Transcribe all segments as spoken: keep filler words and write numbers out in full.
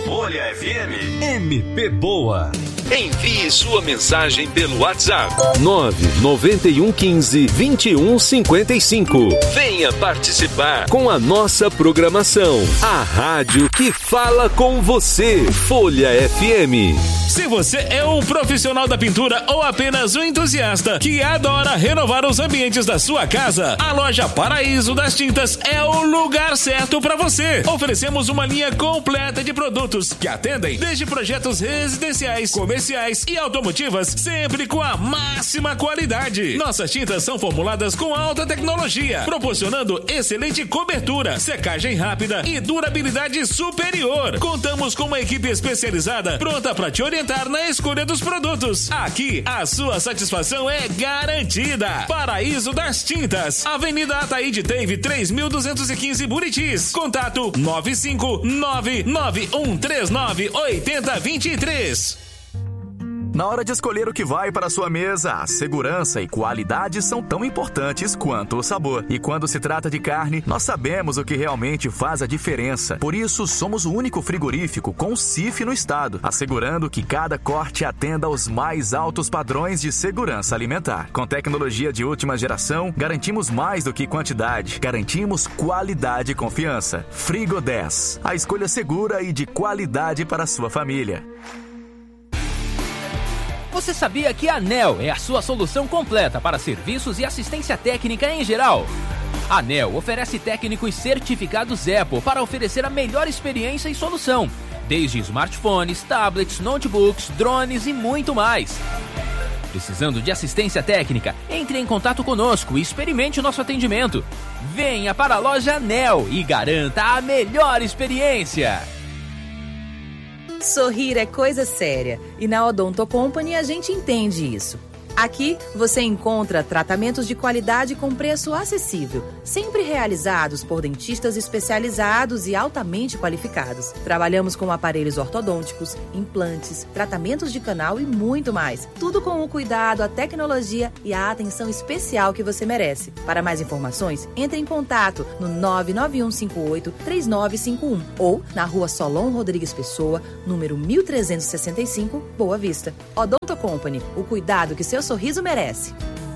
Folha F M. M P Boa. Envie sua mensagem pelo WhatsApp nove nove um um cinco, dois um cinco cinco. Venha participar com a nossa programação. A rádio que fala com você. Folha F M. Se você é um profissional da pintura ou apenas um entusiasta que adora renovar os ambientes da sua casa, a loja Paraíso das Tintas é o lugar certo para você. Oferecemos uma linha completa de produtos que atendem desde projetos residenciais, comerciais e automotivas, sempre com a máxima qualidade. Nossas tintas são formuladas com alta tecnologia, proporcionando excelente cobertura, secagem rápida e durabilidade superior. Contamos com uma equipe especializada pronta para te orientar na escolha dos produtos. Aqui, a sua satisfação é garantida. Paraíso das Tintas, Avenida Ataíde Teve três mil duzentos e quinze, Buritis. Contato nove cinco nove nove um três nove oito zero dois três. Na hora de escolher o que vai para a sua mesa, a segurança e qualidade são tão importantes quanto o sabor. E quando se trata de carne, nós sabemos o que realmente faz a diferença. Por isso, somos o único frigorífico com C I F no estado, assegurando que cada corte atenda aos mais altos padrões de segurança alimentar. Com tecnologia de última geração, garantimos mais do que quantidade. Garantimos qualidade e confiança. Frigo dez, a escolha segura e de qualidade para a sua família. Você sabia que a ANEEL é a sua solução completa para serviços e assistência técnica em geral? A ANEEL oferece técnicos certificados Apple para oferecer a melhor experiência e solução, desde smartphones, tablets, notebooks, drones e muito mais. Precisando de assistência técnica? Entre em contato conosco e experimente o nosso atendimento. Venha para a loja ANEEL e garanta a melhor experiência. Sorrir é coisa séria e na Odonto Company a gente entende isso. Aqui você encontra tratamentos de qualidade com preço acessível, sempre realizados por dentistas especializados e altamente qualificados. Trabalhamos com aparelhos ortodônticos, implantes, tratamentos de canal e muito mais. Tudo com o cuidado, a tecnologia e a atenção especial que você merece. Para mais informações, entre em contato no nove nove um cinco oito três nove cinco um ou na Rua Solon Rodrigues Pessoa, número mil trezentos e sessenta e cinco, Boa Vista. Odonto Company, o cuidado que seu sorriso merece.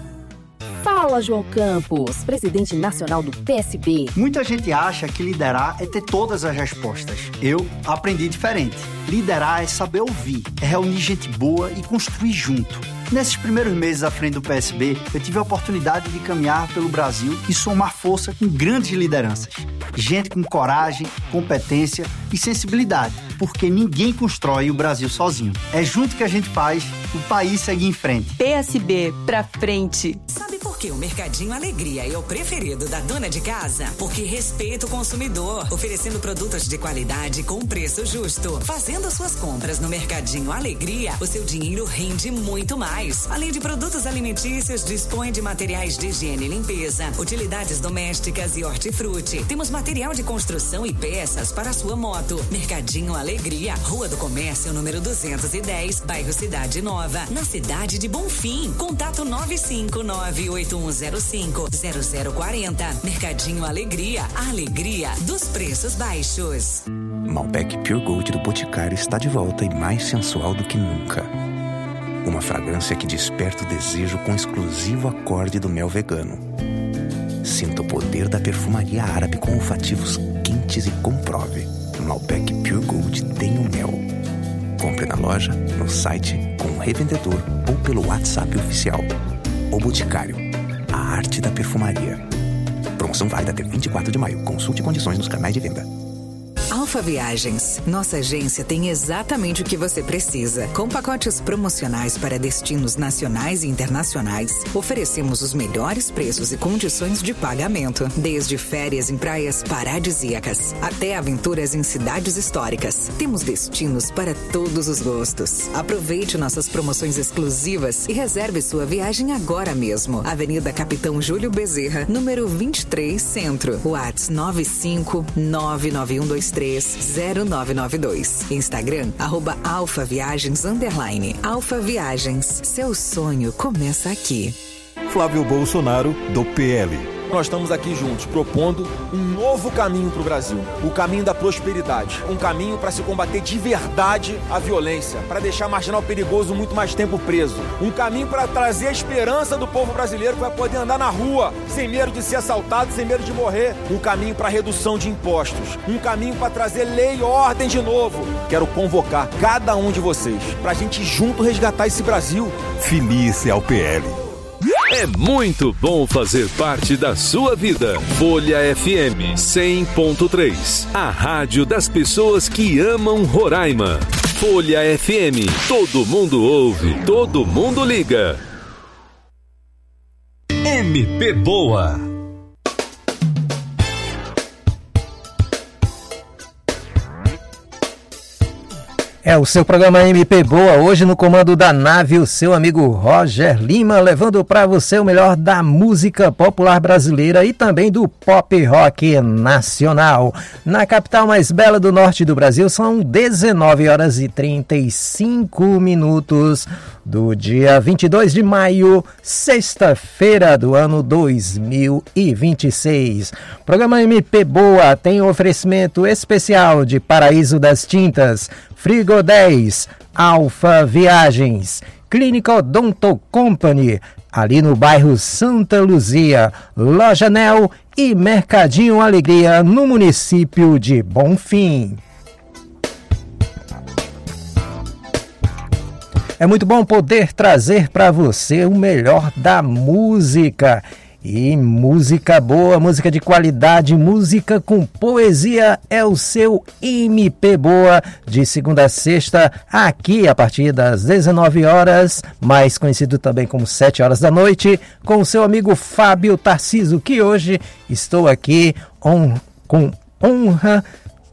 Fala, João Campos, presidente nacional do P S B. Muita gente acha que liderar é ter todas as respostas. Eu aprendi diferente. Liderar é saber ouvir, é reunir gente boa e construir junto. Nesses primeiros meses à frente do P S B, eu tive a oportunidade de caminhar pelo Brasil e somar força com grandes lideranças. Gente com coragem, competência e sensibilidade, porque ninguém constrói o Brasil sozinho. É junto que a gente faz o país seguir em frente. P S B, pra frente. Sabe por que o Mercadinho Alegria é o preferido da dona de casa? Porque respeita o consumidor, oferecendo produtos de qualidade com preço justo. Fazendo suas compras no Mercadinho Alegria, o seu dinheiro rende muito mais. Além de produtos alimentícios, dispõe de materiais de higiene e limpeza, utilidades domésticas e hortifruti. Temos material de construção e peças para a sua moto. Mercadinho Alegria, Rua do Comércio, número duzentos e dez, bairro Cidade Nova, na cidade de Bonfim. Contato nove cinco nove oito um zero cinco zero zero quatro zero. Mercadinho Alegria, a alegria dos preços baixos. Malbec Pure Gold do Boticário está de volta e mais sensual do que nunca. Uma fragrância que desperta o desejo com o exclusivo acorde do mel vegano. Sinta o poder da perfumaria árabe com olfativos quentes e comprove. Malbec Pure Gold tem o mel. Compre na loja, no site, com um revendedor ou pelo WhatsApp oficial. O Boticário, a arte da perfumaria. Promoção válida até vinte e quatro de maio. Consulte condições nos canais de venda. Alfa Viagens. Nossa agência tem exatamente o que você precisa. Com pacotes promocionais para destinos nacionais e internacionais, oferecemos os melhores preços e condições de pagamento. Desde férias em praias paradisíacas até aventuras em cidades históricas. Temos destinos para todos os gostos. Aproveite nossas promoções exclusivas e reserve sua viagem agora mesmo. Avenida Capitão Júlio Bezerra, número vinte e três, Centro. WhatsApp nove cinco nove nove um dois três zero nove nove dois. Instagram, arroba Alfa Viagens, underline. Alfa Viagens, seu sonho começa aqui. Flávio Bolsonaro, do P L. nós estamos aqui juntos, propondo um novo caminho para o Brasil. O caminho da prosperidade. Um caminho para se combater de verdade a violência, para deixar marginal perigoso muito mais tempo preso. Um caminho para trazer a esperança do povo brasileiro que vai poder andar na rua, sem medo de ser assaltado, sem medo de morrer. Um caminho para redução de impostos. Um caminho para trazer lei e ordem de novo. Quero convocar cada um de vocês para a gente junto resgatar esse Brasil. Filice ao P L. É muito bom fazer parte da sua vida. Folha F M cem ponto três. A rádio das pessoas que amam Roraima. Folha F M. Todo mundo ouve, todo mundo liga. M P Boa. É o seu programa M P Boa, hoje no comando da nave, o seu amigo Roger Lima, levando para você o melhor da música popular brasileira e também do pop rock nacional. Na capital mais bela do norte do Brasil, são dezenove horas e trinta e cinco minutos do dia vinte e dois de maio, sexta-feira do ano dois mil e vinte e seis. Programa M P Boa tem um oferecimento especial de Paraíso das Tintas, Frigo dez, Alfa Viagens, Clínica Odonto Company, ali no bairro Santa Luzia, Loja Nel e Mercadinho Alegria, no município de Bonfim. É muito bom poder trazer para você o melhor da música. E música boa, música de qualidade, música com poesia é o seu M P Boa, de segunda a sexta, aqui a partir das dezenove horas, mais conhecido também como sete horas da noite, com o seu amigo Fábio Tarciso, que hoje estou aqui on, com honra,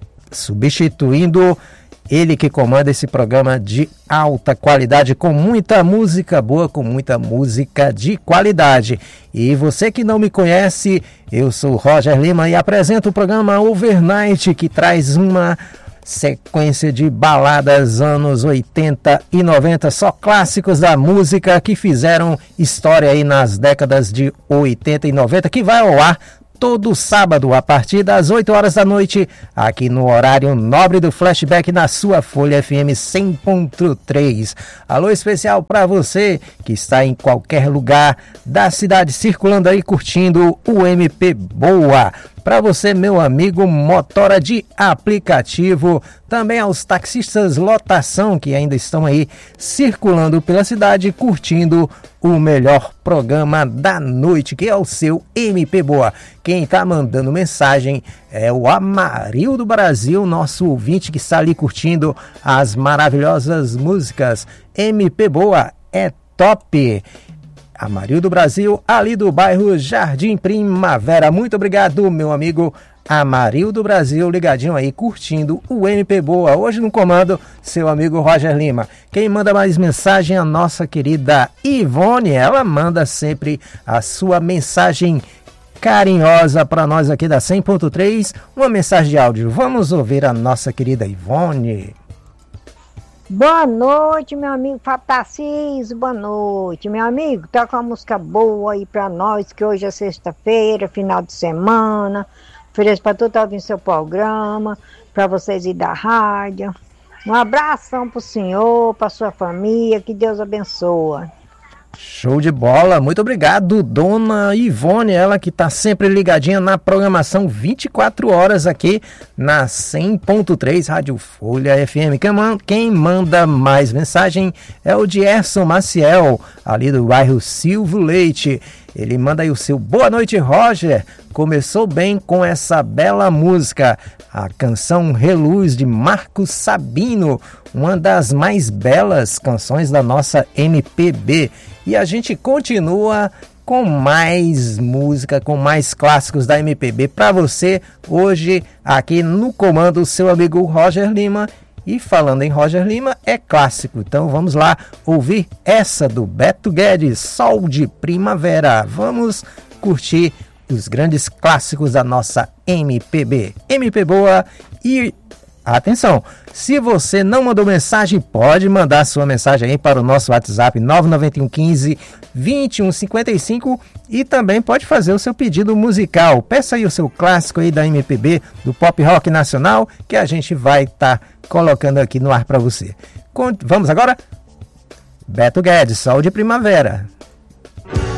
substituindo ele que comanda esse programa de alta qualidade, com muita música boa, com muita música de qualidade. E você que não me conhece, eu sou Roger Lima e apresento o programa Overnight, que traz uma sequência de baladas anos oitenta e noventa, só clássicos da música que fizeram história aí nas décadas de oitenta e noventa, que vai ao ar todo sábado, a partir das oito horas da noite, aqui no horário nobre do Flashback, na sua Folha F M cem ponto três. Alô especial para você que está em qualquer lugar da cidade, circulando aí, curtindo o M P Boa. Para você, meu amigo motora de aplicativo, também aos taxistas lotação que ainda estão aí circulando pela cidade, curtindo o melhor programa da noite, que é o seu M P Boa. Quem está mandando mensagem é o Amarildo Brasil, nosso ouvinte que está ali curtindo as maravilhosas músicas. M P Boa é top! Amarildo Brasil, ali do bairro Jardim Primavera. Muito obrigado, meu amigo Amarildo Brasil, ligadinho aí, curtindo o M P Boa. Hoje no comando, seu amigo Roger Lima. Quem manda mais mensagem é a nossa querida Ivone. Ela manda sempre a sua mensagem carinhosa para nós aqui da cem ponto três. Uma mensagem de áudio. Vamos ouvir a nossa querida Ivone. Boa noite, meu amigo Fábio Tarciso, boa noite, meu amigo, toca uma música boa aí pra nós, que hoje é sexta-feira, final de semana, ofereço pra todo ouvir seu programa, pra vocês ir da rádio, um abração pro senhor, pra sua família, que Deus abençoe. Show de bola, muito obrigado, dona Ivone, ela que tá sempre ligadinha na programação vinte e quatro horas aqui na cem ponto três Rádio Folha F M. Quem manda mais mensagem é o Dierson Maciel, ali do bairro Silvio Leite. Ele manda aí o seu boa noite, Roger. Começou bem com essa bela música, a canção Reluz de Marcos Sabino, uma das mais belas canções da nossa M P B. E a gente continua com mais música, com mais clássicos da M P B para você hoje aqui no comando, seu amigo Roger Lima. E falando em Roger Lima, é clássico. Então vamos lá ouvir essa do Beto Guedes, Sol de Primavera. Vamos curtir os grandes clássicos da nossa M P B. M P Boa e Atenção, se você não mandou mensagem, pode mandar sua mensagem aí para o nosso WhatsApp nove nove um um cinco, dois um cinco cinco e também pode fazer o seu pedido musical. Peça aí o seu clássico aí da M P B, do Pop Rock Nacional, que a gente vai estar tá colocando aqui no ar para você. Vamos agora? Beto Guedes, Sol de Primavera.